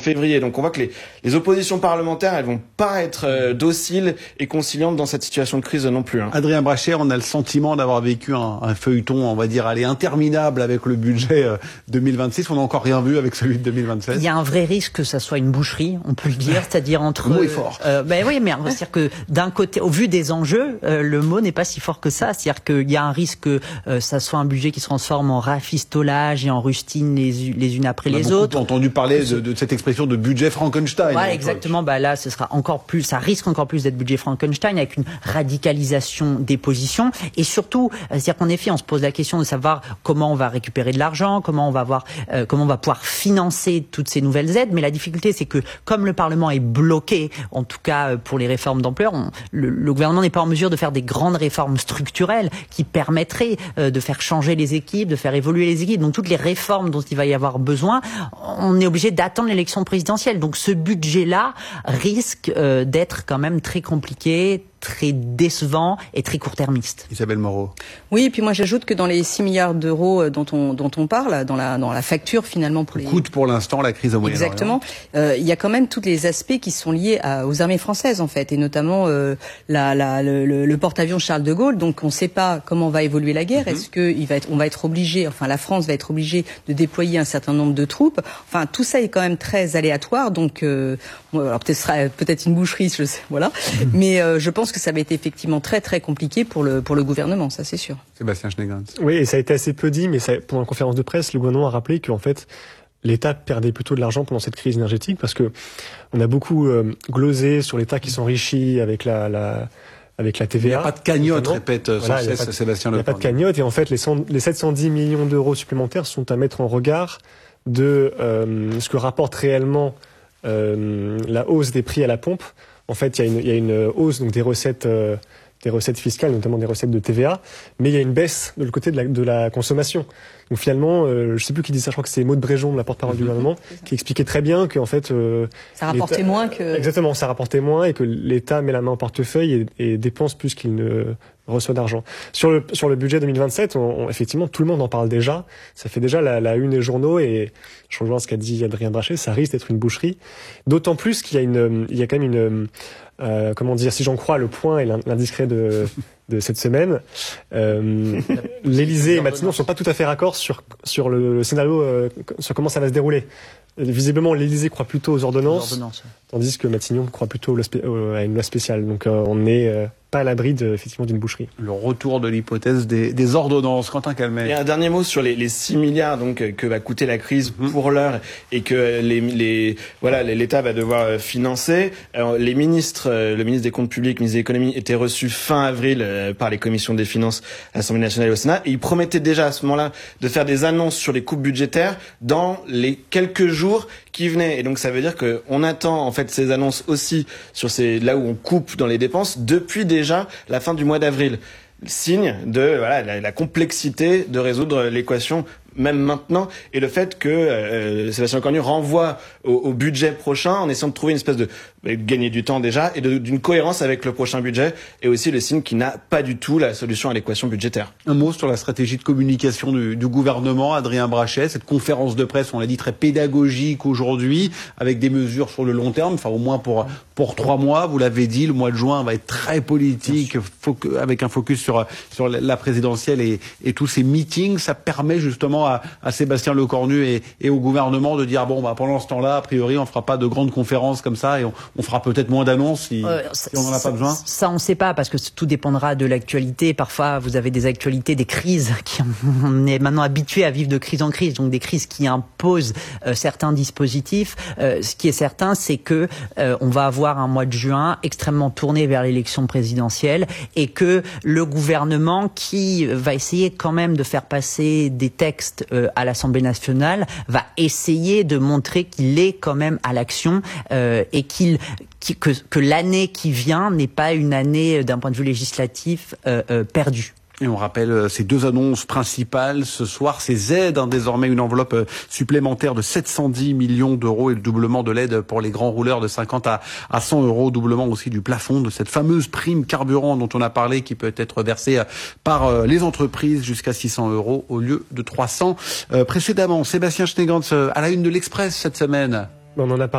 février. Donc on voit que les oppositions parlementaires, elles vont pas être dociles et conciliantes dans cette situation de crise non plus. Adrien Brachet, on a le sentiment d'avoir vécu un feuilleton, on va dire, interminable avec le budget 2026. On n'a encore rien vu avec celui de 2027. Il y a un vrai risque que ça soit une boucherie, on peut le dire, c'est-à-dire entre... Le mot est fort. Oui, mais c'est-à-dire que d'un côté, au vu des enjeux, le mot n'est pas si fort que ça. C'est-à-dire qu'il y a un risque que ça soit un budget qui se transforme en rafistolage et en rustines les unes après les autres. On a entendu parler de cette expression de budget Frankenstein. Voilà, exactement. Là, ce sera encore plus, ça risque encore plus d'être budget Frankenstein avec une radicalisation des positions. Et surtout, c'est-à-dire qu'en effet, on se pose la question de savoir comment on va récupérer de l'argent, comment on va pouvoir financer toutes ces nouvelles aides. Mais la difficulté, c'est que comme le Parlement est bloqué, en tout cas pour les réformes d'ampleur, le gouvernement n'est pas en mesure de faire des grandes réformes structurelles qui permettraient de faire changer les équipes, de faire évoluer les équipes. Donc toutes les réformes dont il va y avoir besoin, on est obligé d'attendre l'élection présidentielle. Donc ce budget-là risque d'être quand même très compliqué, très décevant et très court-termiste. Isabelle Moreau. Oui, et puis moi j'ajoute que dans les 6 milliards d'euros dont on parle, dans la facture finalement pour les... coûte pour l'instant la crise au Moyen-Orient. Exactement. Il y a quand même tous les aspects qui sont liés aux armées françaises en fait, et notamment le porte-avions Charles de Gaulle. Donc on ne sait pas comment va évoluer la guerre. Est-ce que la France va être obligée de déployer un certain nombre de troupes. Enfin, tout ça est quand même très aléatoire. Donc, alors peut-être une boucherie, je sais, voilà. Mais je pense que ça va être effectivement très très compliqué pour le gouvernement, ça c'est sûr. Sébastien Schneegrens. Oui, et ça a été assez peu dit, mais pendant la conférence de presse, le gouvernement a rappelé qu'en fait, l'État perdait plutôt de l'argent pendant cette crise énergétique parce que on a beaucoup glosé sur l'État qui s'enrichit avec la TVA. Il n'y a pas de cagnotte, répète sans cesse Sébastien Lecornu. Il n'y a pas de cagnotte, et en fait, les 710 millions d'euros supplémentaires sont à mettre en regard de ce que rapporte réellement la hausse des prix à la pompe. En fait, il y a une hausse donc des recettes fiscales, notamment des recettes de TVA, mais il y a une baisse de le côté de la consommation. Donc finalement, je sais plus qui dit ça, je crois que c'est Maud Bréjon, la porte-parole du gouvernement, qui expliquait très bien qu'en fait... ça rapportait moins que... Exactement, ça rapportait moins et que l'État met la main au portefeuille et dépense plus qu'il ne reçoit d'argent. Sur le budget 2027, effectivement, tout le monde en parle déjà. Ça fait déjà la une des journaux, et je rejoins ce qu'a dit Adrien Brachet, ça risque d'être une boucherie. D'autant plus qu'il y a quand même comment dire, si j'en crois le Point et l'Indiscret de cette semaine, l'Élysée et Matignon ne sont pas tout à fait raccords sur le scénario, sur comment ça va se dérouler. Visiblement, l'Élysée croit plutôt aux ordonnances. Tandis que Matignon croit plutôt à une loi spéciale. Donc on n'est pas à l'abri effectivement d'une boucherie. Le retour de l'hypothèse des ordonnances. Quentin Calmet. Et un dernier mot sur les 6 milliards que va coûter la crise pour l'heure et que l'État va devoir financer. Alors, le ministre des Comptes publics, le ministre de l'Économie était reçu fin avril par les commissions des finances à l'Assemblée nationale et au Sénat. Et il promettait déjà à ce moment-là de faire des annonces sur les coupes budgétaires dans les quelques jours qui venaient. Et donc ça veut dire qu'on attend en fait ces annonces aussi sur là où on coupe dans les dépenses depuis déjà la fin du mois d'avril. Signe de la complexité de résoudre l'équation même maintenant, et le fait que Sébastien Lecornu renvoie au budget prochain en essayant de trouver une espèce de gagner du temps déjà et d'une cohérence avec le prochain budget, et aussi le signe qu'il n'a pas du tout la solution à l'équation budgétaire. Un mot sur la stratégie de communication du gouvernement, Adrien Brachet, cette conférence de presse, on l'a dit, très pédagogique aujourd'hui, avec des mesures sur le long terme, enfin au moins pour 3 mois, vous l'avez dit, le mois de juin va être très politique, avec un focus sur la présidentielle et tous ces meetings. Ça permet justement à Sébastien Lecornu et au gouvernement de dire pendant ce temps-là, a priori, on fera pas de grandes conférences comme ça, et on fera peut-être moins d'annonces si on n'en a pas besoin. Ça, on ne sait pas, parce que tout dépendra de l'actualité. Parfois, vous avez des actualités, des crises on est maintenant habitué à vivre de crise en crise, donc des crises qui imposent certains dispositifs. Ce qui est certain, c'est que on va avoir un mois de juin extrêmement tourné vers l'élection présidentielle, et que le gouvernement, qui va essayer quand même de faire passer des textes à l'Assemblée nationale, va essayer de montrer qu'il est quand même à l'action, et que l'année qui vient n'est pas une année d'un point de vue législatif perdue. Et on rappelle ces 2 annonces principales ce soir, ces aides, désormais une enveloppe supplémentaire de 710 millions d'euros et le doublement de l'aide pour les grands rouleurs de 50 à 100 euros, doublement aussi du plafond de cette fameuse prime carburant dont on a parlé, qui peut être versée par les entreprises jusqu'à 600 euros au lieu de 300 précédemment. Sébastien Schneegrens, à la une de l'Express cette semaine. On en a parlé.